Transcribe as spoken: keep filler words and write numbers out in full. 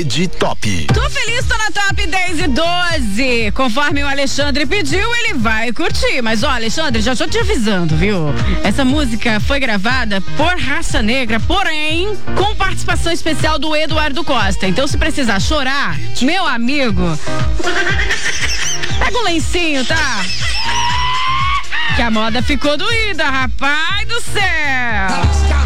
Rede Top. Tô feliz, tô na Top dez e doze. Conforme o Alexandre pediu, ele vai curtir. Mas ó, Alexandre, já tô te avisando, viu? Essa música foi gravada por Raça Negra, porém, com participação especial do Eduardo Costa. Então, se precisar chorar, meu amigo, pega um lencinho, tá? Que a moda ficou doída, rapaz do céu.